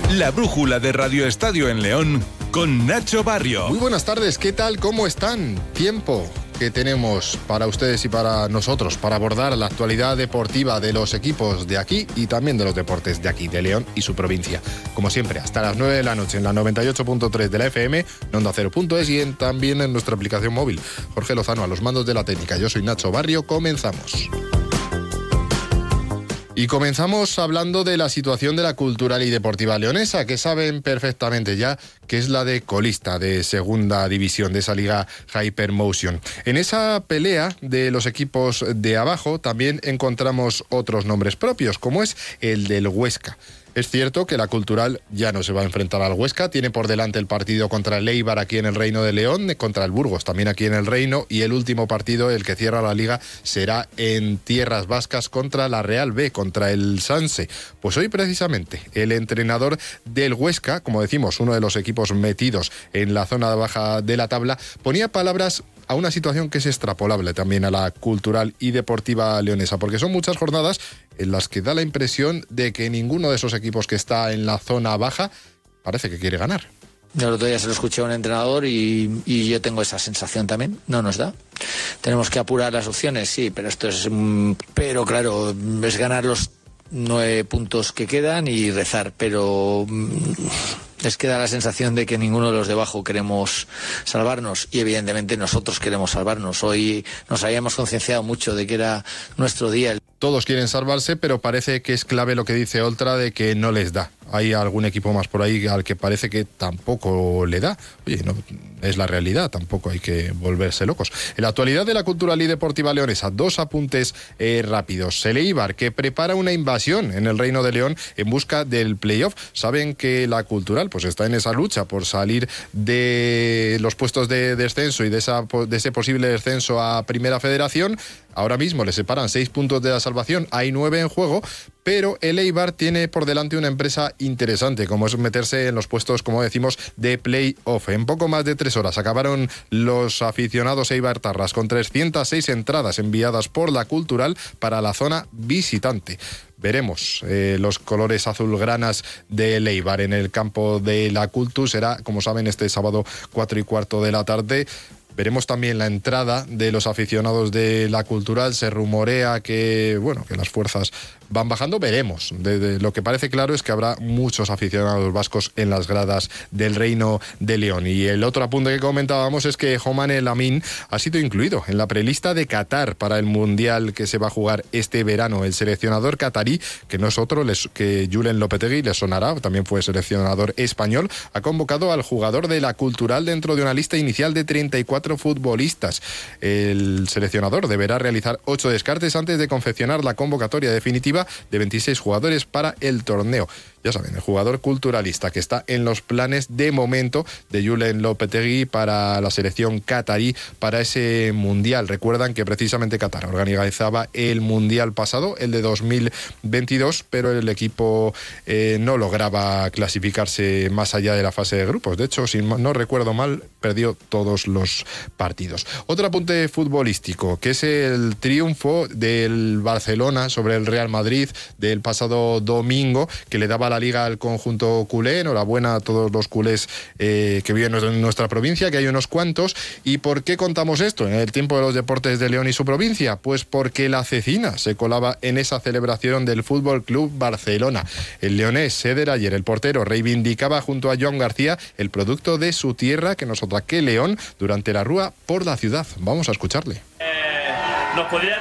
La brújula de Radio Estadio en León con Nacho Barrio. Muy buenas tardes, ¿qué tal? ¿Cómo están? Tiempo que tenemos para ustedes y para nosotros para abordar la actualidad deportiva de los equipos de aquí y también de los deportes de aquí, de León y su provincia. Como siempre, hasta las 9 de la noche en la 98.3 de la FM, en Onda 0.es y también en nuestra aplicación móvil. Jorge Lozano a los mandos de la técnica. Yo soy Nacho Barrio, comenzamos. Y comenzamos hablando de la situación de la Cultural y Deportiva Leonesa, que saben perfectamente ya que es la de colista de segunda división de esa liga Hypermotion. En esa pelea de los equipos de abajo también encontramos otros nombres propios, como es el del Huesca. Es cierto que la Cultural ya no se va a enfrentar al Huesca, tiene por delante el partido contra el Eibar aquí en el Reino de León, contra el Burgos también aquí en el Reino, y el último partido, el que cierra la liga, será en Tierras Vascas contra la Real B, contra el Sanse. Pues hoy precisamente el entrenador del Huesca, como decimos, uno de los equipos metidos en la zona baja de la tabla, ponía palabras a una situación que es extrapolable también a la Cultural y Deportiva Leonesa, porque son muchas jornadas en las que da la impresión de que ninguno de esos equipos que está en la zona baja parece que quiere ganar. Yo el otro día se lo escuché a un entrenador y yo tengo esa sensación también. No nos da. Tenemos que apurar las opciones, sí, pero esto es... Pero claro, es ganar los 9 puntos que quedan y rezar, pero... Es que da la sensación de que ninguno de los de abajo queremos salvarnos y evidentemente nosotros queremos salvarnos. Hoy nos habíamos concienciado mucho de que era nuestro día. Todos quieren salvarse, pero parece que es clave lo que dice Oltra de que no les da. Hay algún equipo más por ahí al que parece que tampoco le da. Oye, no es la realidad, tampoco hay que volverse locos. En la actualidad de la Cultural y Deportiva Leonesa, dos apuntes rápidos. El Eibar, que prepara una invasión en el Reino de León en busca del playoff. Saben que la Cultural pues está en esa lucha por salir de los puestos de descenso y de ese posible descenso a Primera Federación. Ahora mismo le separan 6 puntos de la salvación, hay 9 en juego, pero el Eibar tiene por delante una empresa interesante, como es meterse en los puestos, como decimos, de play-off. En poco más de 3 horas acabaron los aficionados eibartarras con 306 entradas enviadas por la Cultural para la zona visitante. Veremos los colores azulgranas del Eibar en el campo de la Cultu. Será, como saben, este sábado 4:15 de la tarde. Veremos también la entrada de los aficionados de la Cultural. Se rumorea que, bueno, que las fuerzas van bajando. Veremos. Lo que parece claro es que habrá muchos aficionados vascos en las gradas del Reino de León. Y el otro apunte que comentábamos es que Oman El Amin ha sido incluido en la prelista de Qatar para el Mundial que se va a jugar este verano. El seleccionador catarí, que no es otro que Julen Lopetegui, les sonará, también fue seleccionador español, ha convocado al jugador de la Cultural dentro de una lista inicial de 34 futbolistas. El seleccionador deberá realizar 8 descartes antes de confeccionar la convocatoria definitiva de 26 jugadores para el torneo. Ya saben, el jugador culturalista que está en los planes de momento de Julen Lopetegui para la selección catarí para ese Mundial. Recuerdan que precisamente Qatar organizaba el Mundial pasado, el de 2022, pero el equipo no lograba clasificarse más allá de la fase de grupos. De hecho, si no recuerdo mal, perdió todos los partidos. Otro apunte futbolístico, que es el triunfo del Barcelona sobre el Real Madrid del pasado domingo, que le daba la liga al conjunto culé. Enhorabuena a todos los culés que viven en nuestra provincia, que hay unos cuantos. ¿Y por qué contamos esto en el tiempo de los deportes de León y su provincia? Pues porque la Cecina se colaba en esa celebración del Fútbol Club Barcelona. El leonés Eder Ayer, el portero, reivindicaba junto a Joan García el producto de su tierra, que nos otra que León, durante la rúa por la ciudad. Vamos a escucharle. Nos podría